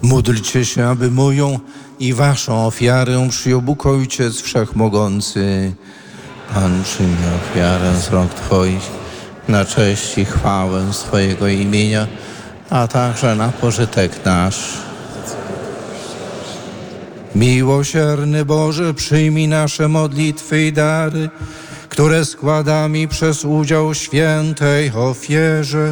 Módlcie się, aby moją i waszą ofiarę przyjął Bóg Ojciec Wszechmogący. Pan przyjmie ofiarę z rąk Twoich na cześć i chwałę swojego imienia, a także na pożytek nasz. Miłosierny Boże, przyjmij nasze modlitwy i dary, które składamy przez udział w świętej ofierze.